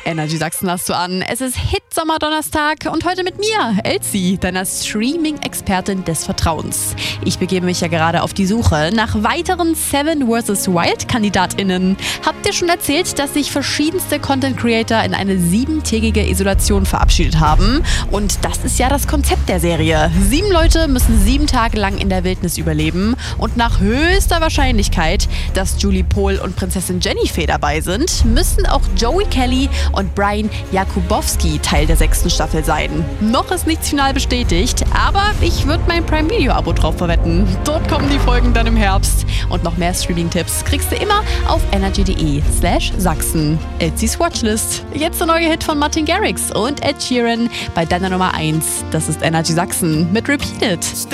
Energy Sachsen hast du an. Es ist Hit-Sommer-Donnerstag und heute mit mir, Elsie, deiner Streaming-Expertin des Vertrauens. Ich begebe mich ja gerade auf die Suche nach weiteren Seven vs. Wild-KandidatInnen. Habt ihr schon erzählt, dass sich verschiedenste Content-Creator in eine 7-tägige Isolation verabschiedet haben? Und das ist ja das Konzept der Serie. 7 Leute müssen 7 Tage lang in der Wildnis überleben und nach höchster Wahrscheinlichkeit, dass Julie Pohl und Prinzessin Jennifer dabei sind, müssen auch Joey Kelly und Brian Jakubowski Teil der 6. Staffel sein. Noch ist nichts final bestätigt, aber ich würde mein Prime Video Abo drauf verwetten. Dort kommen die Folgen dann im Herbst. Und noch mehr Streaming-Tipps kriegst du immer auf energy.de/Sachsen. Elsies Watchlist. Jetzt der neue Hit von Martin Garrix und Ed Sheeran bei deiner Nummer 1. Das ist Energy Sachsen mit Repeat It.